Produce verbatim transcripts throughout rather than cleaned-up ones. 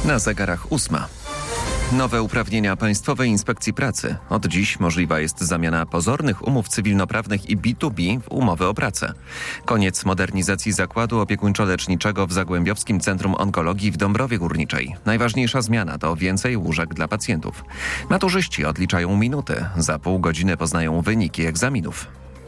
Na zegarach ósma. Nowe uprawnienia Państwowej Inspekcji Pracy. Od dziś możliwa jest zamiana pozornych umów cywilnoprawnych i B dwa B w umowy o pracę. Koniec modernizacji zakładu opiekuńczo-leczniczego w Zagłębiowskim Centrum Onkologii w Dąbrowie Górniczej. Najważniejsza zmiana to więcej łóżek dla pacjentów. Maturzyści odliczają minuty. Za pół godziny poznają wyniki egzaminów.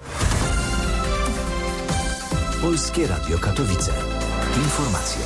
Polskie Radio Katowice. Informacje.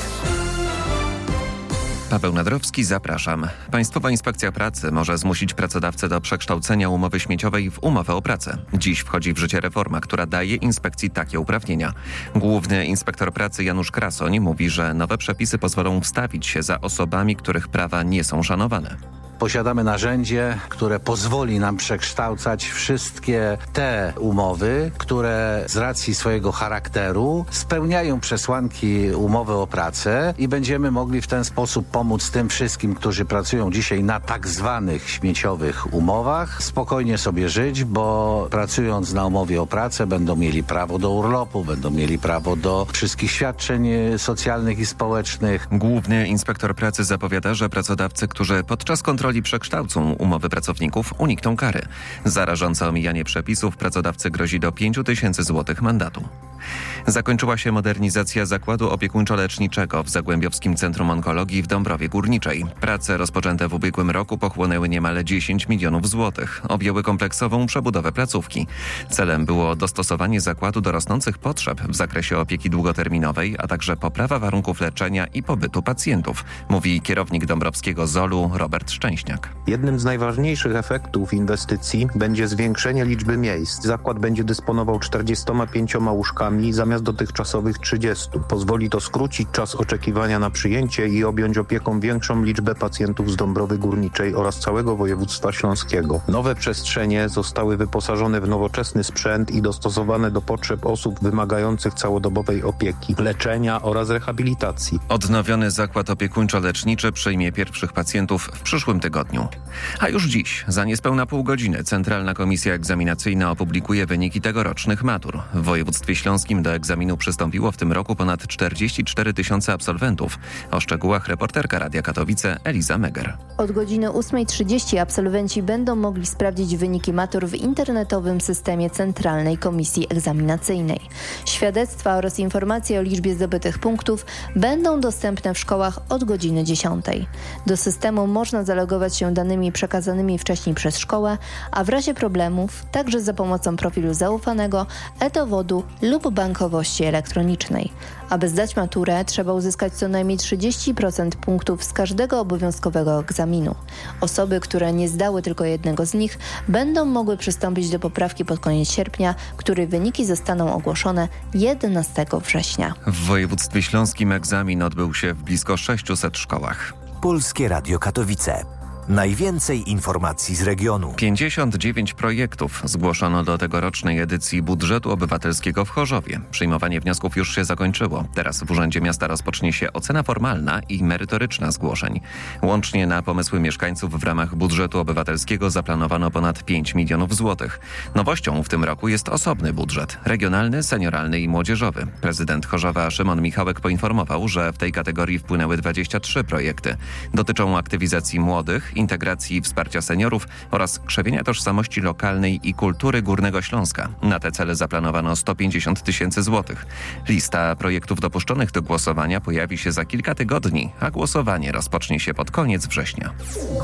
Paweł Nadrowski, zapraszam. Państwowa Inspekcja Pracy może zmusić pracodawcę do przekształcenia umowy śmieciowej w umowę o pracę. Dziś wchodzi w życie reforma, która daje inspekcji takie uprawnienia. Główny inspektor pracy Janusz Krasoń mówi, że nowe przepisy pozwolą wstawić się za osobami, których prawa nie są szanowane. Posiadamy narzędzie, które pozwoli nam przekształcać wszystkie te umowy, które z racji swojego charakteru spełniają przesłanki umowy o pracę i będziemy mogli w ten sposób pomóc tym wszystkim, którzy pracują dzisiaj na tak zwanych śmieciowych umowach, spokojnie sobie żyć, bo pracując na umowie o pracę będą mieli prawo do urlopu, będą mieli prawo do wszystkich świadczeń socjalnych i społecznych. Główny inspektor pracy zapowiada, że pracodawcy, którzy podczas kontroli przekształcą umowy pracowników, unikną kary. Za rażące omijanie przepisów pracodawcy grozi do pięć tysięcy złotych mandatu. Zakończyła się modernizacja zakładu opiekuńczo-leczniczego w Zagłębiowskim Centrum Onkologii w Dąbrowie Górniczej. Prace rozpoczęte w ubiegłym roku pochłonęły niemal dziesięć milionów złotych. Objęły kompleksową przebudowę placówki. Celem było dostosowanie zakładu do rosnących potrzeb w zakresie opieki długoterminowej, a także poprawa warunków leczenia i pobytu pacjentów, mówi kierownik dąbrowskiego zolu Robert Szczęśniak. Jednym z najważniejszych efektów inwestycji będzie zwiększenie liczby miejsc. Zakład będzie dysponował czterdziestoma pięcioma łóżkami zamiast dotychczasowych trzydziestu. Pozwoli to skrócić czas oczekiwania na przyjęcie i objąć opieką większą liczbę pacjentów z Dąbrowy Górniczej oraz całego województwa śląskiego. Nowe przestrzenie zostały wyposażone w nowoczesny sprzęt i dostosowane do potrzeb osób wymagających całodobowej opieki, leczenia oraz rehabilitacji. Odnowiony zakład opiekuńczo-leczniczy przyjmie pierwszych pacjentów w przyszłym tygodniu. A już dziś, za niespełna pół godziny, Centralna Komisja Egzaminacyjna opublikuje wyniki tegorocznych matur. W województwie śląskim do egzaminu przystąpiło w tym roku ponad czterdzieści cztery tysiące absolwentów. O szczegółach reporterka Radia Katowice Eliza Meger. Od godziny ósmej trzydzieści absolwenci będą mogli sprawdzić wyniki matur w internetowym systemie Centralnej Komisji Egzaminacyjnej. Świadectwa oraz informacje o liczbie zdobytych punktów będą dostępne w szkołach od godziny dziesiątej. Do systemu można zalogować się danymi przekazanymi wcześniej przez szkołę, a w razie problemów także za pomocą profilu zaufanego, e-dowodu lub bankowości elektronicznej. Aby zdać maturę, trzeba uzyskać co najmniej trzydzieści procent punktów z każdego obowiązkowego egzaminu. Osoby, które nie zdały tylko jednego z nich, będą mogły przystąpić do poprawki pod koniec sierpnia, której wyniki zostaną ogłoszone jedenastego września. W województwie śląskim egzamin odbył się w blisko sześciuset szkołach. Polskie Radio Katowice. Najwięcej informacji z regionu. pięćdziesiąt dziewięć projektów zgłoszono do tegorocznej edycji budżetu obywatelskiego w Chorzowie. Przyjmowanie wniosków już się zakończyło. Teraz w Urzędzie Miasta rozpocznie się ocena formalna i merytoryczna zgłoszeń. Łącznie na pomysły mieszkańców w ramach budżetu obywatelskiego zaplanowano ponad pięć milionów złotych. Nowością w tym roku jest osobny budżet. Regionalny, senioralny i młodzieżowy. Prezydent Chorzowa Szymon Michałek poinformował, że w tej kategorii wpłynęły dwadzieścia trzy projekty. Dotyczą aktywizacji młodych, integracji i wsparcia seniorów oraz krzewienia tożsamości lokalnej i kultury Górnego Śląska. Na te cele zaplanowano sto pięćdziesiąt tysięcy złotych. Lista projektów dopuszczonych do głosowania pojawi się za kilka tygodni, a głosowanie rozpocznie się pod koniec września.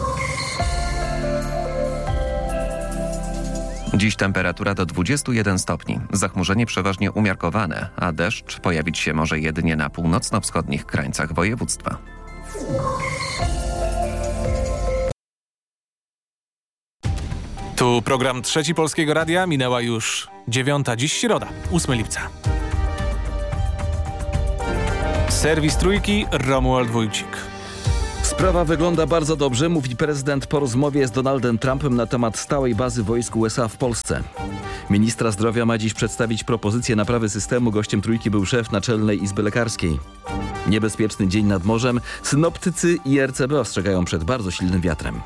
Dziś temperatura do dwudziestu jeden stopni. Zachmurzenie przeważnie umiarkowane, a deszcz pojawić się może jedynie na północno-wschodnich krańcach województwa. Tu program Trzeci Polskiego Radia. Minęła już dziewiąta. Dziś środa, ósmego lipca. Serwis Trójki, Romuald Wójcik. Sprawa wygląda bardzo dobrze, mówi prezydent po rozmowie z Donaldem Trumpem na temat stałej bazy wojsk U S A w Polsce. Ministra zdrowia ma dziś przedstawić propozycję naprawy systemu. Gościem Trójki był szef Naczelnej Izby Lekarskiej. Niebezpieczny dzień nad morzem. Synoptycy i R C B ostrzegają przed bardzo silnym wiatrem.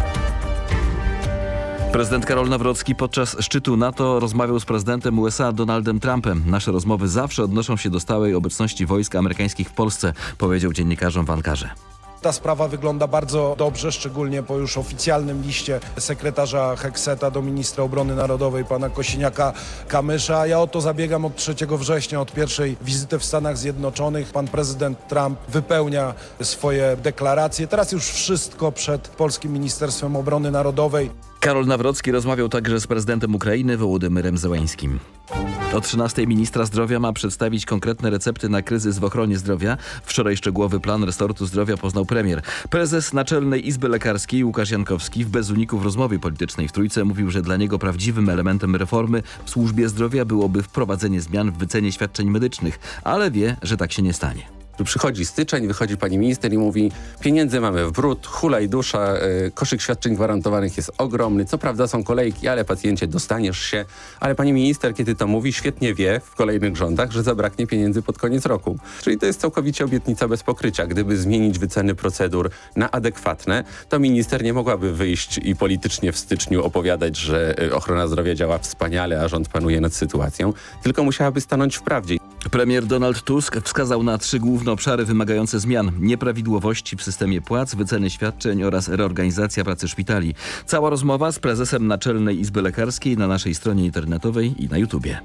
Prezydent Karol Nawrocki podczas szczytu NATO rozmawiał z prezydentem U S A Donaldem Trumpem. Nasze rozmowy zawsze odnoszą się do stałej obecności wojsk amerykańskich w Polsce, powiedział dziennikarzom w Ankarze. Ta sprawa wygląda bardzo dobrze, szczególnie po już oficjalnym liście sekretarza Hekseta do ministra obrony narodowej, pana Kosiniaka-Kamysza. Ja o to zabiegam od trzeciego września, od pierwszej wizyty w Stanach Zjednoczonych. Pan prezydent Trump wypełnia swoje deklaracje. Teraz już wszystko przed Polskim Ministerstwem Obrony Narodowej. Karol Nawrocki rozmawiał także z prezydentem Ukrainy Wołodymyrem Zełańskim. O trzynastej ministra zdrowia ma przedstawić konkretne recepty na kryzys w ochronie zdrowia. Wczoraj szczegółowy plan resortu zdrowia poznał premier. Prezes Naczelnej Izby Lekarskiej Łukasz Jankowski w bez uników rozmowie politycznej w Trójce mówił, że dla niego prawdziwym elementem reformy w służbie zdrowia byłoby wprowadzenie zmian w wycenie świadczeń medycznych, ale wie, że tak się nie stanie. Tu przychodzi styczeń, wychodzi pani minister i mówi: pieniędzy mamy w bród, hulaj dusza, yy, koszyk świadczeń gwarantowanych jest ogromny. Co prawda są kolejki, ale pacjencie dostaniesz się. Ale pani minister, kiedy to mówi, świetnie wie w kolejnych rządach, że zabraknie pieniędzy pod koniec roku. Czyli to jest całkowicie obietnica bez pokrycia. Gdyby zmienić wyceny procedur na adekwatne, to minister nie mogłaby wyjść i politycznie w styczniu opowiadać, że ochrona zdrowia działa wspaniale, a rząd panuje nad sytuacją, tylko musiałaby stanąć w prawdzie. Premier Donald Tusk wskazał na trzy główne obszary wymagające zmian: nieprawidłowości w systemie płac, wyceny świadczeń oraz reorganizacja pracy szpitali. Cała rozmowa z prezesem Naczelnej Izby Lekarskiej na naszej stronie internetowej i na YouTubie.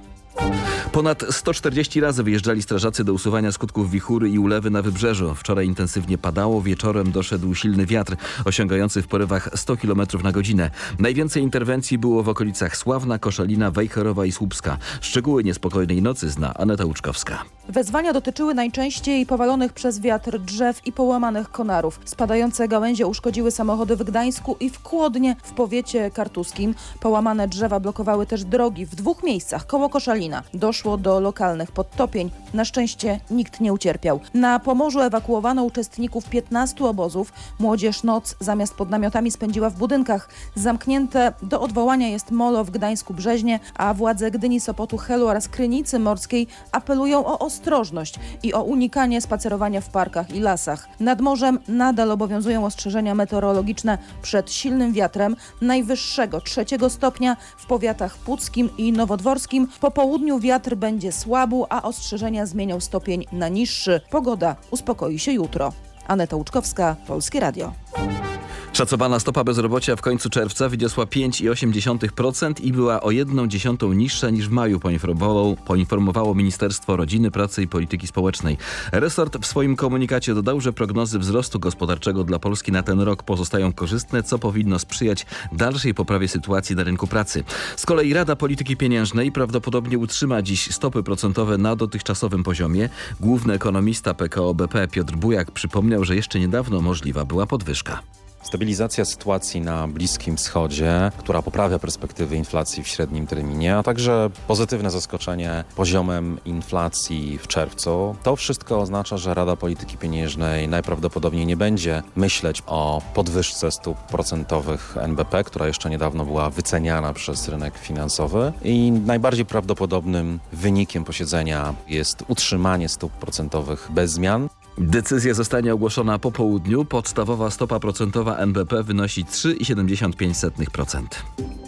Ponad sto czterdzieści razy wyjeżdżali strażacy do usuwania skutków wichury i ulewy na wybrzeżu. Wczoraj intensywnie padało, wieczorem doszedł silny wiatr, osiągający w porywach sto kilometrów na godzinę. Najwięcej interwencji było w okolicach Sławna, Koszalina, Wejherowa i Słupska. Szczegóły niespokojnej nocy zna Aneta Łuczkowska. Wezwania dotyczyły najczęściej powalonych przez wiatr drzew i połamanych konarów. Spadające gałęzie uszkodziły samochody w Gdańsku i w Kłodnie w powiecie kartuskim. Połamane drzewa blokowały też drogi w dwóch miejscach koło Koszalina. Doszło do lokalnych podtopień. Na szczęście nikt nie ucierpiał. Na Pomorzu ewakuowano uczestników piętnastu obozów. Młodzież noc zamiast pod namiotami spędziła w budynkach. Zamknięte do odwołania jest molo w Gdańsku-Brzeźnie, a władze Gdyni, Sopotu, Helu oraz Krynicy Morskiej apelują o ostrożność i o unikanie spacerowania w parkach i lasach. Nad morzem nadal obowiązują ostrzeżenia meteorologiczne przed silnym wiatrem najwyższego trzeciego stopnia w powiatach puckim i nowodworskim. Po południu wiatr będzie słabł, a ostrzeżenia zmienią stopień na niższy. Pogoda uspokoi się jutro. Aneta Łuczkowska, Polskie Radio. Szacowana stopa bezrobocia w końcu czerwca wyniosła pięć przecinek osiem procent i była o jedną dziesiątą niższa niż w maju, poinformowało, poinformowało Ministerstwo Rodziny, Pracy i Polityki Społecznej. Resort w swoim komunikacie dodał, że prognozy wzrostu gospodarczego dla Polski na ten rok pozostają korzystne, co powinno sprzyjać dalszej poprawie sytuacji na rynku pracy. Z kolei Rada Polityki Pieniężnej prawdopodobnie utrzyma dziś stopy procentowe na dotychczasowym poziomie. Główny ekonomista P K O B P Piotr Bujak przypomniał, że jeszcze niedawno możliwa była podwyżka. Stabilizacja sytuacji na Bliskim Wschodzie, która poprawia perspektywy inflacji w średnim terminie, a także pozytywne zaskoczenie poziomem inflacji w czerwcu. To wszystko oznacza, że Rada Polityki Pieniężnej najprawdopodobniej nie będzie myśleć o podwyżce stóp procentowych N B P, która jeszcze niedawno była wyceniana przez rynek finansowy, i najbardziej prawdopodobnym wynikiem posiedzenia jest utrzymanie stóp procentowych bez zmian. Decyzja zostanie ogłoszona po południu. Podstawowa stopa procentowa N B P wynosi trzy przecinek siedemdziesiąt pięć procent.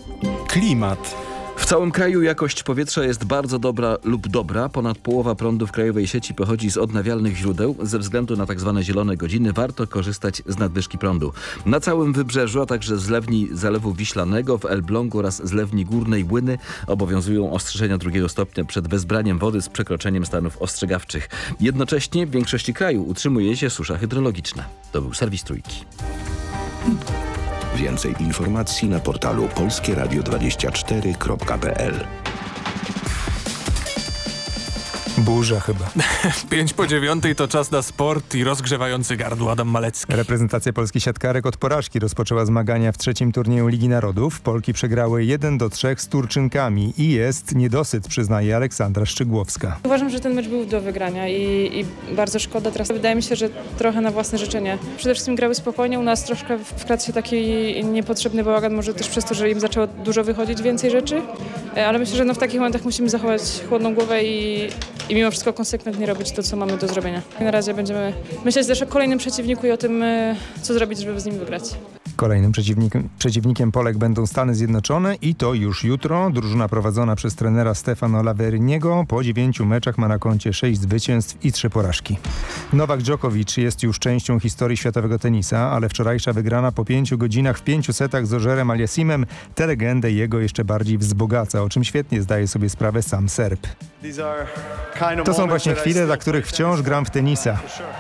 Klimat. W całym kraju jakość powietrza jest bardzo dobra lub dobra. Ponad połowa prądu w krajowej sieci pochodzi z odnawialnych źródeł. Ze względu na tzw. zielone godziny warto korzystać z nadwyżki prądu. Na całym wybrzeżu, a także zlewni Zalewu Wiślanego, w Elblągu oraz zlewni Górnej Łyny obowiązują ostrzeżenia drugiego stopnia przed wezbraniem wody z przekroczeniem stanów ostrzegawczych. Jednocześnie w większości kraju utrzymuje się susza hydrologiczna. To był serwis Trójki. Więcej informacji na portalu polskie radio dwadzieścia cztery kropka p l. Burza chyba. Pięć po dziewiątej to czas na sport i rozgrzewający gardło Adam Malecki. Reprezentacja Polski siatkarek od porażki rozpoczęła zmagania w trzecim turnieju Ligi Narodów. Polki przegrały jeden do trzech z Turczynkami i jest niedosyt, przyznaje Aleksandra Szczygłowska. Uważam, że ten mecz był do wygrania i, i bardzo szkoda. Teraz wydaje mi się, że trochę na własne życzenie. Przede wszystkim grały spokojnie, u nas troszkę wkradł się taki niepotrzebny bałagan, może też przez to, że im zaczęło dużo wychodzić więcej rzeczy, ale myślę, że no w takich momentach musimy zachować chłodną głowę i i mimo wszystko konsekwentnie robić to, co mamy do zrobienia. Na razie będziemy myśleć też o kolejnym przeciwniku i o tym, co zrobić, żeby z nim wygrać. Kolejnym przeciwnikiem, przeciwnikiem Polek będą Stany Zjednoczone i to już jutro. Drużyna prowadzona przez trenera Stefano Laverniego po dziewięciu meczach ma na koncie sześć zwycięstw i trzy porażki. Nowak Djokovic jest już częścią historii światowego tenisa, ale wczorajsza wygrana po pięciu godzinach w pięciu setach z Rogerem Aliassimem tę legendę jego jeszcze bardziej wzbogaca, o czym świetnie zdaje sobie sprawę sam Serb. To są właśnie chwile, dla których wciąż gram w tenisa.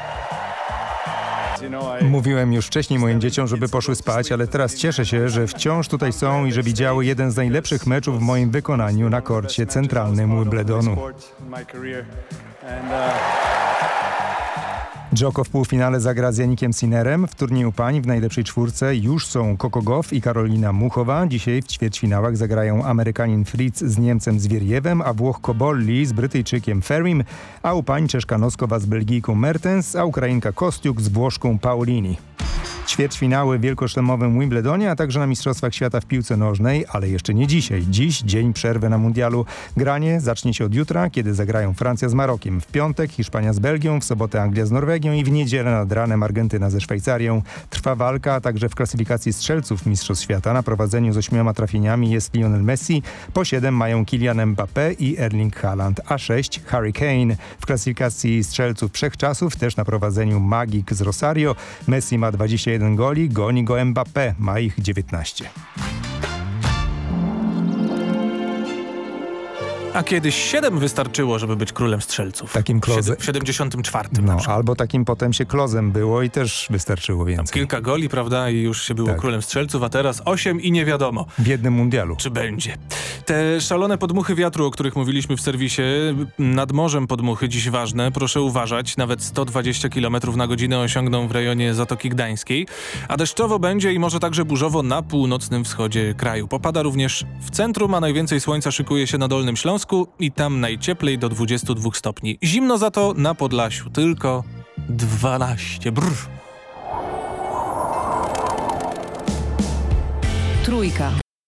Mówiłem już wcześniej moim dzieciom, żeby poszły spać, ale teraz cieszę się, że wciąż tutaj są i że widziały jeden z najlepszych meczów w moim wykonaniu na korcie centralnym Wimbledonu. Djoko w półfinale zagra z Jannikiem Sinnerem. W turnieju pań w najlepszej czwórce już są Coco Gauff i Karolina Muchowa. Dzisiaj w ćwierćfinałach zagrają Amerykanin Fritz z Niemcem Zwierjewem, a Włoch Cobolli z Brytyjczykiem Ferrim, a u pań Czeszka Noskowa z Belgijką Mertens, a Ukrainka Kostiuk z Włoszką Paulini. Ćwierćfinały w wielkoszlemowym Wimbledonie, a także na Mistrzostwach Świata w piłce nożnej, ale jeszcze nie dzisiaj. Dziś dzień przerwy na mundialu. Granie zacznie się od jutra, kiedy zagrają Francja z Marokiem. W piątek Hiszpania z Belgią, w sobotę Anglia z Norwegią i w niedzielę nad ranem Argentyna ze Szwajcarią. Trwa walka, a także w klasyfikacji strzelców Mistrzostw Świata. Na prowadzeniu z ośmioma trafieniami jest Lionel Messi. Po siedem mają Kylian Mbappé i Erling Haaland, a sześć Harry Kane. W klasyfikacji strzelców wszechczasów też na prowadzeniu Magik z Rosario. Messi ma dwadzieścia jeden goli, goni go Mbappé, ma ich dziewiętnaście. A kiedyś siedem wystarczyło, żeby być królem strzelców. Takim klozem. W siedemdziesiątym czwartym. No, albo takim potem się klozem było i też wystarczyło więcej. Tam kilka goli, prawda, i już się było tak. królem strzelców, a teraz osiem i nie wiadomo. W jednym mundialu. Czy będzie. Te szalone podmuchy wiatru, o których mówiliśmy w serwisie, nad morzem podmuchy dziś ważne, proszę uważać, nawet sto dwadzieścia kilometrów na godzinę osiągną w rejonie Zatoki Gdańskiej, a deszczowo będzie i może także burzowo na północnym wschodzie kraju. Popada również w centrum, a najwięcej słońca szykuje się na Dolnym Śląsku i tam najcieplej do dwudziestu dwóch stopni. Zimno za to na Podlasiu, tylko dwanaście. Brr. Trójka.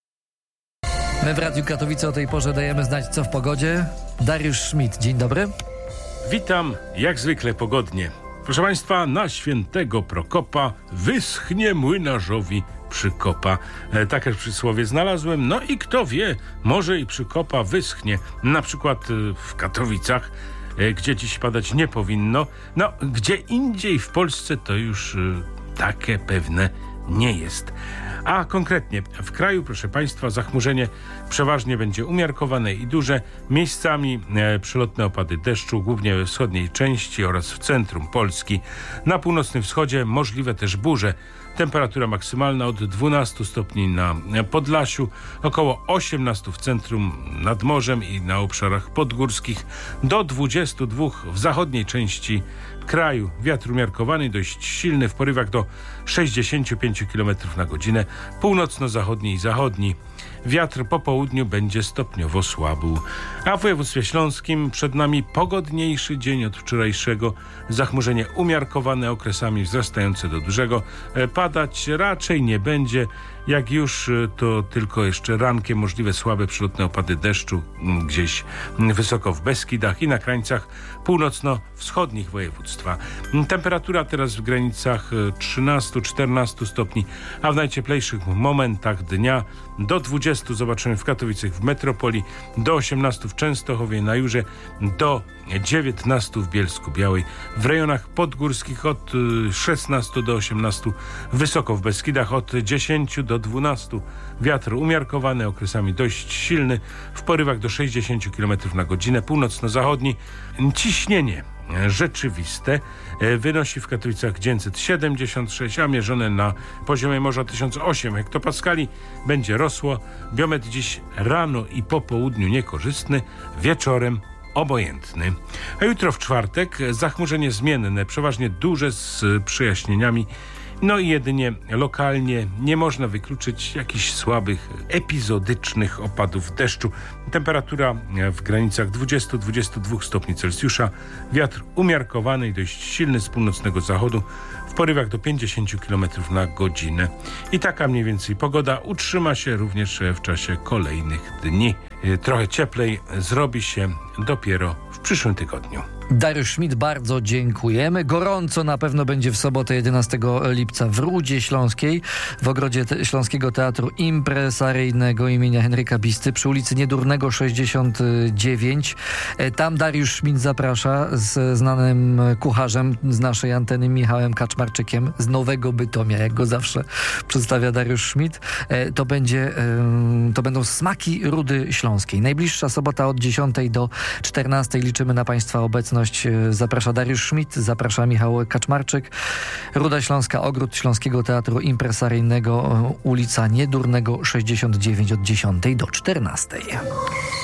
My w Radiu Katowice o tej porze dajemy znać, co w pogodzie. Dariusz Schmidt, dzień dobry. Witam, jak zwykle pogodnie. Proszę Państwa, na świętego Prokopa wyschnie młynarzowi przykopa. E, takie przysłowie znalazłem. No i kto wie, może i przykopa wyschnie. Na przykład e, w Katowicach, e, gdzie dziś padać nie powinno. No, gdzie indziej w Polsce to już e, takie pewne nie jest. A konkretnie w kraju, proszę Państwa, zachmurzenie przeważnie będzie umiarkowane i duże. Miejscami e, przelotne opady deszczu, głównie we wschodniej części oraz w centrum Polski. Na północnym wschodzie możliwe też burze. Temperatura maksymalna od dwunastu stopni na Podlasiu, około osiemnastu w centrum, nad morzem i na obszarach podgórskich, do dwudziestu dwóch w zachodniej części kraju. Wiatr umiarkowany, dość silny, w porywach do sześćdziesięciu pięciu kilometrów na godzinę, północno-zachodni i zachodni. Wiatr po południu będzie stopniowo słabł. A w województwie śląskim przed nami pogodniejszy dzień od wczorajszego. Zachmurzenie umiarkowane, okresami wzrastające do dużego. Padać raczej nie będzie. Jak już, to tylko jeszcze rankiem możliwe słabe przelotne opady deszczu gdzieś wysoko w Beskidach i na krańcach północno-wschodnich województwa. Temperatura teraz w granicach trzynastu czternastu stopni, a w najcieplejszych momentach dnia do dwudziestu zobaczymy w Katowicach w metropolii, do osiemnastu w Częstochowie na Jurze, do dziewiętnastu w Bielsku Białej. W rejonach podgórskich od szesnastu do osiemnastu, wysoko w Beskidach od dziesięciu do dwunastu. Wiatr umiarkowany, okresami dość silny, w porywach do sześćdziesięciu kilometrów na godzinę, północno-zachodni. Ciśnienie rzeczywiste wynosi w Katowicach dziewięćset siedemdziesiąt sześć, a mierzone na poziomie morza tysiąc osiem hektopaskali. Będzie rosło. Biometr dziś rano i po południu niekorzystny, wieczorem obojętny. A jutro w czwartek zachmurzenie zmienne, przeważnie duże z przejaśnieniami. No i jedynie lokalnie nie można wykluczyć jakichś słabych, epizodycznych opadów deszczu. Temperatura w granicach dwudziestu do dwudziestu dwóch stopni Celsjusza. Wiatr umiarkowany i dość silny z północnego zachodu w porywach do pięćdziesięciu kilometrów na godzinę. I taka mniej więcej pogoda utrzyma się również w czasie kolejnych dni. Trochę cieplej zrobi się dopiero w przyszłym tygodniu. Dariusz Schmidt, bardzo dziękujemy. Gorąco na pewno będzie w sobotę jedenastego lipca w Rudzie Śląskiej, w ogrodzie te- Śląskiego Teatru Impresaryjnego imienia Henryka Bisty przy ulicy Niedurnego sześćdziesiąt dziewięć. E, Tam Dariusz Schmidt zaprasza z znanym kucharzem z naszej anteny Michałem Kaczmarczykiem z Nowego Bytomia, jak go zawsze przedstawia Dariusz Schmidt. E, To będzie, e, to będą smaki Rudy Śląskiej. Najbliższa sobota od dziesiątej do czternastej. Liczymy na Państwa obecność. Zaprasza Dariusz Schmidt, zaprasza Michał Kaczmarczyk. Ruda Śląska, ogród Śląskiego Teatru Impresaryjnego, ulica Niedurnego sześćdziesiąt dziewięć od dziesiątej do czternastej.